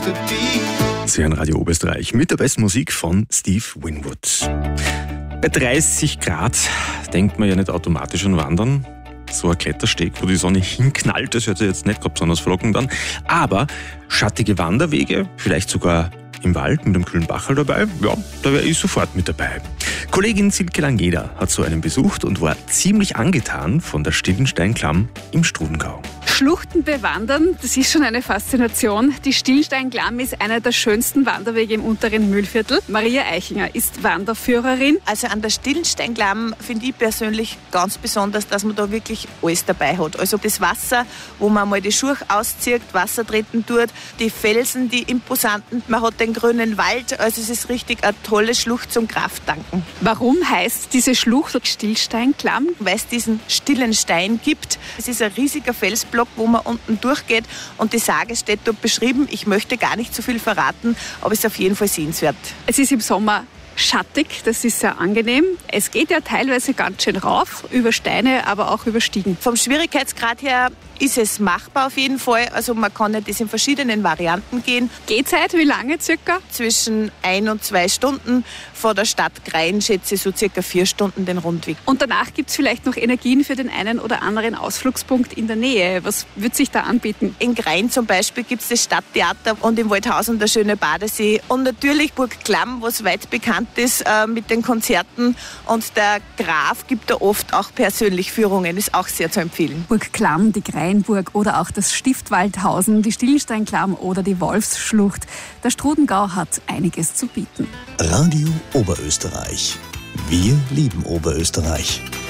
Sie hören Radio Oberösterreich mit der besten Musik von Steve Winwood. Bei 30 Grad denkt man ja nicht automatisch an Wandern. So ein Klettersteg, wo die Sonne hinknallt, das hört sich jetzt nicht gerade besonders verlockend an. Aber schattige Wanderwege, vielleicht sogar im Wald mit einem kühlen Bachel dabei, ja, da wäre ich sofort mit dabei. Kollegin Silke Langeder hat so einen besucht und war ziemlich angetan von der Stillensteinklamm im Strudengau. Schluchten bewandern, das ist schon eine Faszination. Die Stillensteinklamm ist einer der schönsten Wanderwege im unteren Mühlviertel. Maria Eichinger ist Wanderführerin. Also an der Stillensteinklamm finde ich persönlich ganz besonders, dass man da wirklich alles dabei hat. Also das Wasser, wo man mal die Schuhe auszieht, Wasser treten tut, die Felsen, die imposanten, man hat den grünen Wald. Also es ist richtig eine tolle Schlucht zum Krafttanken. Warum heißt diese Schlucht Stillensteinklamm? Weil es diesen stillen Stein gibt. Es ist ein riesiger Felsblock, wo man unten durchgeht und die Sage steht dort beschrieben. Ich möchte gar nicht so viel verraten, aber es ist auf jeden Fall sehenswert. Es ist im Sommer schattig, das ist sehr angenehm. Es geht ja teilweise ganz schön rauf, über Steine, aber auch über Stiegen. Vom Schwierigkeitsgrad her ist es machbar auf jeden Fall. Also man kann ja das in verschiedenen Varianten gehen. Gehzeit, wie lange circa? Zwischen 1 und 2 Stunden. Von der Stadt Grein schätze ich so circa 4 Stunden den Rundweg. Und danach gibt es vielleicht noch Energien für den einen oder anderen Ausflugspunkt in der Nähe. Was wird sich da anbieten? In Grein zum Beispiel gibt es das Stadttheater und im Waldhausen der schöne Badesee. Und natürlich Burg Klamm, was weit bekannt ist mit den Konzerten. Und der Graf gibt da oft auch persönlich Führungen, ist auch sehr zu empfehlen. Burg Klamm, die Greinburg oder auch das Stift Waldhausen, die Stillensteinklamm oder die Wolfsschlucht. Der Strudengau hat einiges zu bieten. Radio Oberösterreich. Wir lieben Oberösterreich.